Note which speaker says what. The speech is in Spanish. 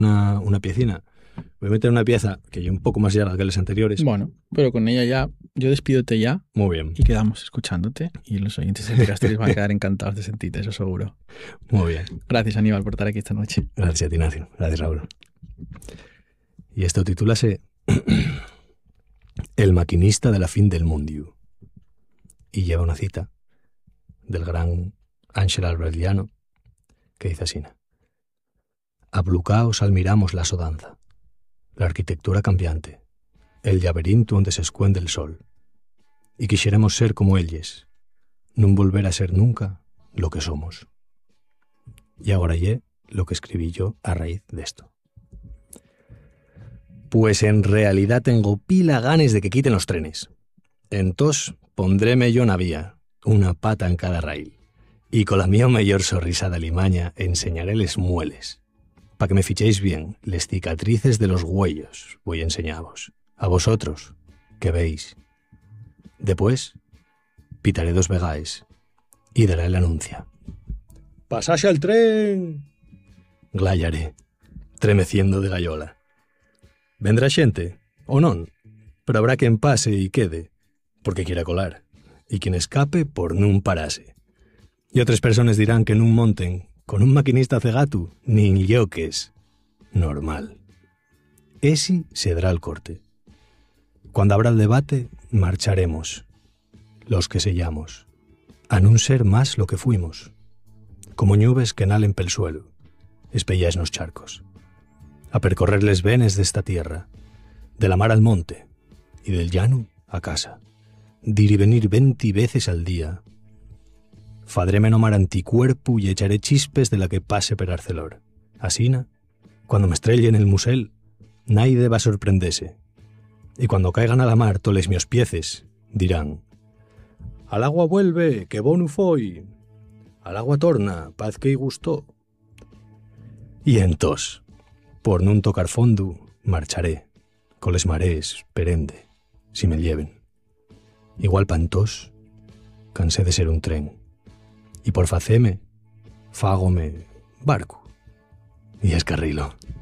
Speaker 1: una piecina. Voy a meter una pieza que yo un poco más larga que las anteriores.
Speaker 2: Bueno, pero con ella ya, yo despídote ya.
Speaker 1: Muy bien.
Speaker 2: Y quedamos escuchándote. Y los oyentes de Castells van a quedar encantados de sentirte, eso seguro.
Speaker 1: Muy bien.
Speaker 2: Gracias, Aníbal, por estar aquí esta noche.
Speaker 1: Gracias a ti, Ignacio. Gracias, Raúl. Y esto titúlase El maquinista de la fin del mundiu. Y lleva una cita del gran Ángel Alberdiano que dice así: Ablucaos al miramos la sodanza, la arquitectura cambiante, el laberinto donde se escuende el sol, y quisiéramos ser como ellos, nun volver a ser nunca lo que somos. Y ahora ye lo que escribí yo a raíz de esto. Pues en realidad tengo pila ganes de que quiten los trenes. Entonces pondréme yo na vía, una pata en cada rail, y con la mía mayor sonrisa de alimaña enseñaré les mueles. Pa' que me fichéis bien, les cicatrices de los huellos voy a enseñaros, a vosotros, que veis. Después, pitaré 2 vegaes y daré la anuncia. ¡Pasase al tren! Glayaré, tremeciendo de gallola. Vendrá xente, o non, pero habrá quen pase y quede, porque quiera colar, y quien escape por nun parase. Y otras personas dirán que nun monten con un maquinista cegatu, nin yo que es normal. Esi se dará el corte. Cuando habrá el debate, marcharemos, los que sellamos, a nun ser más lo que fuimos, como ñubes que nalen pel suelo, espelláis nos charcos, a percorrer les venes de esta tierra, de la mar al monte y del llano a casa, dir y venir 20 veces al día. Fadréme nomar anticuerpo y echaré chispes de la que pase per Arcelor. Asina, cuando me estrelle en el musel, naide va a sorprendese. Y cuando caigan a la mar toles mios pieces, dirán: al agua vuelve, que bonu foi. Al agua torna, paz que y gustó. Y entós, por nun tocar fondo, marcharé, coles marees, perende, si me lleven. Igual pantós, cansé de ser un tren. Y por faceme, fágome barco y escarrilo.